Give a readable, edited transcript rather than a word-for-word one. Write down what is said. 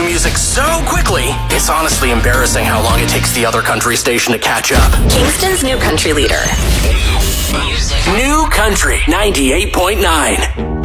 music so quickly, it's honestly embarrassing how long it takes the other country station to catch up. Kingston's new country leader. New Country 98.9.